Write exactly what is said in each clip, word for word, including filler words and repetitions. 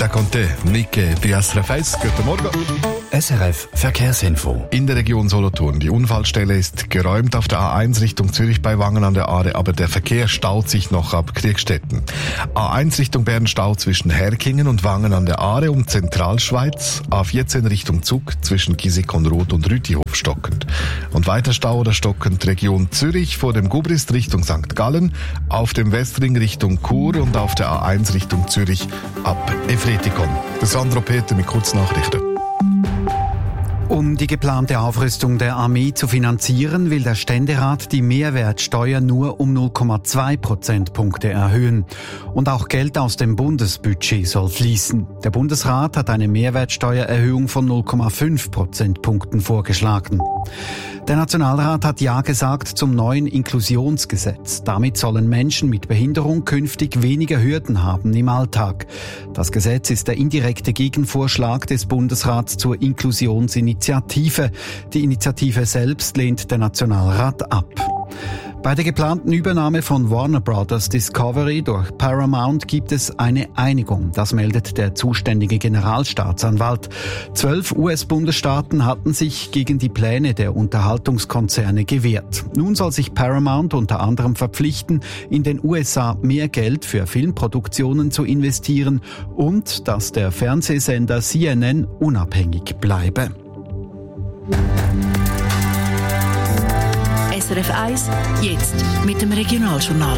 Da kommt der Nicke bei S R F eins. Guten Morgen. S R F Verkehrsinfo. In der Region Solothurn. Die Unfallstelle ist geräumt auf der A eins Richtung Zürich bei Wangen an der Aare, aber der Verkehr staut sich noch ab Kriegstetten. A eins Richtung Bern Stau zwischen Herkingen und Wangen an der Aare um Zentralschweiz. A vierzehn Richtung Zug zwischen Giesikonroth und Rütihof stockend. Und weiter Stau oder stockend Region Zürich vor dem Gubrist Richtung Sankt Gallen, auf dem Westring Richtung Chur und auf der A eins Richtung Zürich ab Efretikon. Der Sandro Peter mit Kurznachrichten. Um die geplante Aufrüstung der Armee zu finanzieren, will der Ständerat die Mehrwertsteuer nur um null Komma zwei Prozentpunkte erhöhen. Und auch Geld aus dem Bundesbudget soll fließen. Der Bundesrat hat eine Mehrwertsteuererhöhung von null Komma fünf Prozentpunkten vorgeschlagen. Der Nationalrat hat Ja gesagt zum neuen Inklusionsgesetz. Damit sollen Menschen mit Behinderung künftig weniger Hürden haben im Alltag. Das Gesetz ist der indirekte Gegenvorschlag des Bundesrats zur Inklusionsinitiative. Die Initiative selbst lehnt der Nationalrat ab. Bei der geplanten Übernahme von Warner Brothers Discovery durch Paramount gibt es eine Einigung. Das meldet der zuständige Generalstaatsanwalt. Zwölf U S-Bundesstaaten hatten sich gegen die Pläne der Unterhaltungskonzerne gewehrt. Nun soll sich Paramount unter anderem verpflichten, in den U S A mehr Geld für Filmproduktionen zu investieren und dass der Fernsehsender C N N unabhängig bleibe. S R F eins, jetzt mit dem Regionaljournal.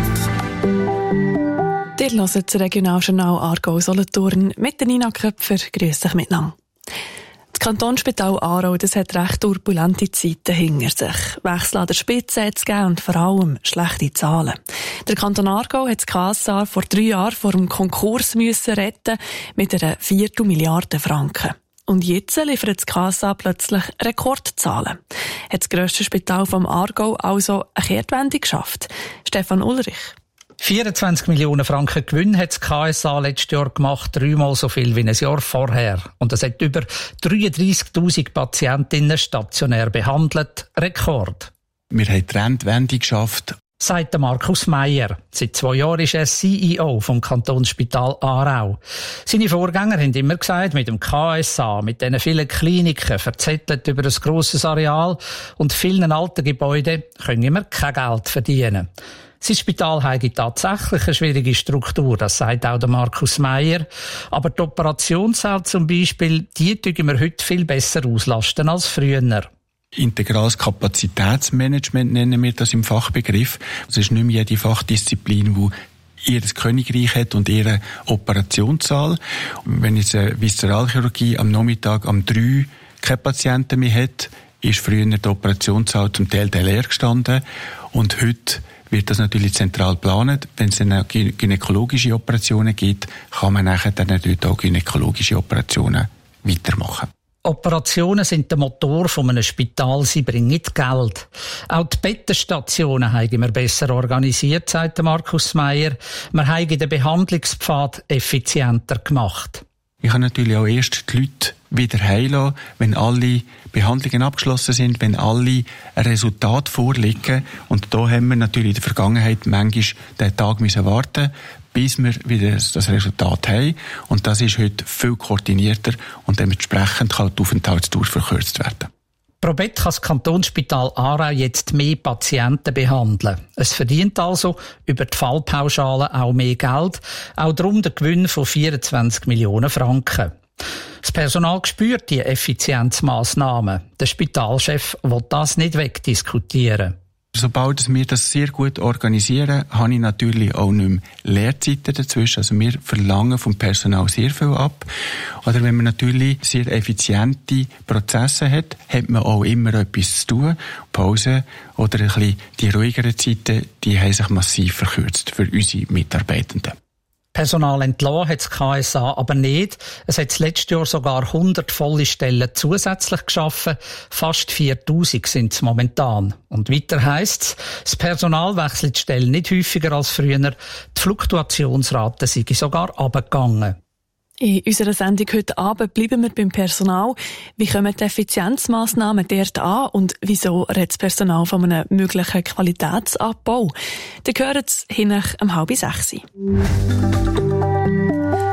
Ihr hört das Regionaljournal Aargau-Solothurn mit der Nina Köpfer. Grüß dich miteinander. Das Kantonsspital Aarau, das hat recht turbulente Zeiten hinter sich. Wechsel an der Spitze hat es gegeben und vor allem schlechte Zahlen. Der Kanton Aargau hat das K S A vor drei Jahren vor dem Konkurs müssen retten mit einer Viertelmilliarde Franken. Und jetzt liefert das K S A plötzlich Rekordzahlen. Hat das grösste Spital vom Aargau also eine Kehrtwende geschafft? Stefan Ulrich. vierundzwanzig Millionen Franken Gewinn hat das K S A letztes Jahr gemacht, dreimal so viel wie ein Jahr vorher. Und es hat über dreiunddreissigtausend Patientinnen stationär behandelt. Rekord. Wir haben die Trendwende geschafft, sagt Markus Meyer. Seit zwei Jahren ist er C E O vom Kantonsspital Aarau. Seine Vorgänger haben immer gesagt, mit dem K S A, mit diesen vielen Kliniken, verzettelt über ein grosses Areal und vielen alten Gebäuden, können wir kein Geld verdienen. Sein Spital hat tatsächlich eine schwierige Struktur, das sagt auch der Markus Meyer. Aber die Operationssaal zum Beispiel, die tun wir heute viel besser auslasten als früher. Integrales Kapazitätsmanagement nennen wir das im Fachbegriff. Es ist nicht mehr jede Fachdisziplin, die ihr Königreich hat und ihre Operationssaal. Wenn jetzt eine Viszeralchirurgie am Nachmittag am drei keine Patienten mehr hat, ist früher die Operationssaal zum Teil leer gestanden. Und heute wird das natürlich zentral geplant. Wenn es dann auch gynäkologische Operationen gibt, kann man nachher dann dort auch gynäkologische Operationen weitermachen. Operationen sind der Motor von einem Spital, sie bringen Geld. Auch die Bettenstationen haben wir besser organisiert, sagt Markus Meyer. Wir haben den Behandlungspfad effizienter gemacht. Ich kann natürlich auch erst die Leute wieder heilen, wenn alle Behandlungen abgeschlossen sind, wenn alle Resultate vorliegen. Und da haben wir natürlich in der Vergangenheit manchmal den Tag müssen warten, bis wir wieder das Resultat haben. Und das ist heute viel koordinierter und dementsprechend kann die Aufenthaltsdauer verkürzt werden. Pro Bett kann das Kantonsspital Aarau jetzt mehr Patienten behandeln. Es verdient also über die Fallpauschale auch mehr Geld, auch darum der Gewinn von vierundzwanzig Millionen Franken. Das Personal spürt die Effizienzmaßnahmen. Der Spitalchef will das nicht wegdiskutieren. Sobald wir das sehr gut organisieren, habe ich natürlich auch nicht mehr Leerzeiten dazwischen. Also wir verlangen vom Personal sehr viel ab. Oder wenn man natürlich sehr effiziente Prozesse hat, hat man auch immer etwas zu tun. Pause oder ein bisschen die ruhigeren Zeiten, die haben sich massiv verkürzt für unsere Mitarbeitenden. Personal entlassen hat das K S A aber nicht. Es hat letztes Jahr sogar hundert volle Stellen zusätzlich geschaffen. Fast viertausend sind es momentan. Und weiter heisst es, das Personal wechselt die Stellen nicht häufiger als früher. Die Fluktuationsrate sei sogar runtergegangen. In unserer Sendung heute Abend bleiben wir beim Personal. Wie kommen die Effizienzmaßnahmen dort an und wieso redet das Personal von einem möglichen Qualitätsabbau? Ihr hört es hinten um halb sechs. Die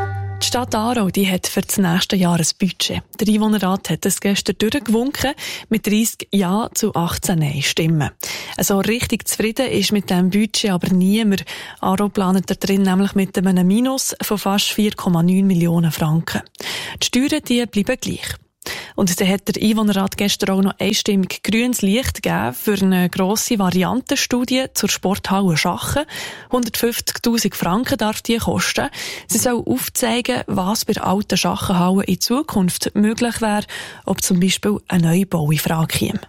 Die Stadt Aarau die hat für das nächste Jahr ein Budget. Der Einwohnerrat hat es gestern durchgewunken mit dreissig Ja zu achtzehn Nein-Stimmen. Also richtig zufrieden ist mit diesem Budget aber niemand. Aarau plant da drin nämlich mit einem Minus von fast vier Komma neun Millionen Franken. Die Steuern die bleiben gleich. Und dann hat der Einwohnerrat gestern auch noch einstimmig grünes Licht gegeben für eine grosse Variantenstudie zur Sporthalle Schachen. hundertfünfzigtausend Franken darf die kosten. Sie soll aufzeigen, was bei alten Schachenhallen in Zukunft möglich wäre, ob zum Beispiel ein Neubau in Frage käme.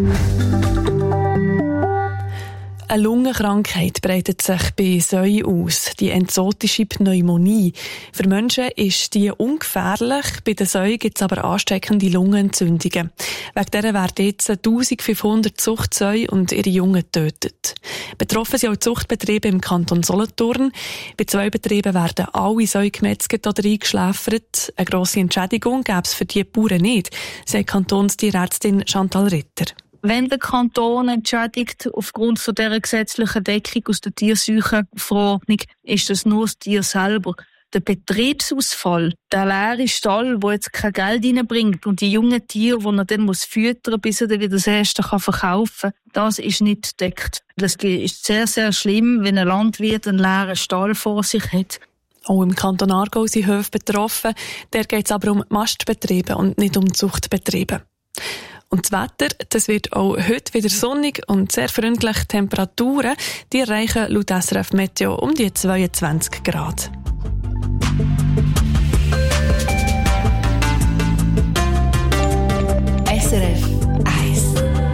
Eine Lungenkrankheit breitet sich bei Säuen aus, die entzotische Pneumonie. Für Menschen ist die ungefährlich, bei den Säuen gibt es aber ansteckende Lungenentzündungen. Wegen dieser werden jetzt eintausendfünfhundert Zuchtsäue und ihre Jungen getötet. Betroffen sind auch Zuchtbetriebe im Kanton Solothurn. Bei zwei Betrieben werden alle Säue gemetzelt oder eingeschläfert. Eine grosse Entschädigung gäbe es für die Bauern nicht, sagt Kantonstierärztin Chantal Ritter. Wenn der Kanton entschädigt aufgrund von dieser gesetzlichen Deckung aus der Tierseuchenverordnung, ist das nur das Tier selber. Der Betriebsausfall, der leere Stall, der jetzt kein Geld reinbringt und die jungen Tiere, die er dann muss füttern, bis er dann wieder das erste verkaufen kann, das ist nicht gedeckt. Das ist sehr, sehr schlimm, wenn ein Landwirt einen leeren Stall vor sich hat. Auch im Kanton Aargau sind Höfe betroffen. Da geht es aber um Mastbetriebe und nicht um Zuchtbetriebe. Und das Wetter, das wird auch heute wieder sonnig und sehr freundliche Temperaturen. Die erreichen laut S R F Meteo um die zweiundzwanzig Grad. S R F eins.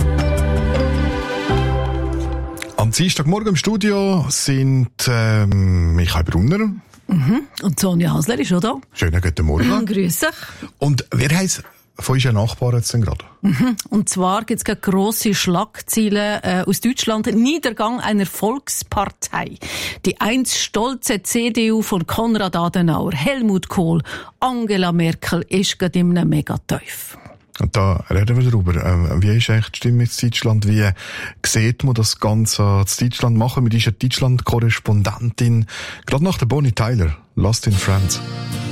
Am Dienstagmorgen im Studio sind ähm, Michael Brunner. Mhm. Und Sonja Hasler ist auch da. Schönen guten Morgen. Grüß dich. Und wer heisst von unseren Nachbarn jetzt denn gerade? Mhm. Und zwar gibt es grosse Schlagzeilen äh, aus Deutschland. Niedergang einer Volkspartei. Die einst stolze C D U von Konrad Adenauer, Helmut Kohl, Angela Merkel ist gerade in einem Megatief. Und da reden wir darüber. Ähm, wie ist eigentlich die Stimme in Deutschland? Wie sieht man das Ganze in Deutschland machen? Mit dieser Deutschland-Korrespondentin, gerade nach der Bonnie Tyler, Lost in France.